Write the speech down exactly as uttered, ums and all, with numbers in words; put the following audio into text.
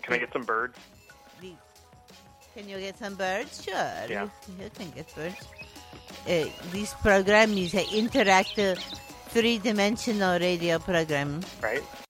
Can I get some birds? The, can you get some birds? Sure. Yeah. You, you can get birds. Uh, this program is an interactive, three-dimensional radio program. Right.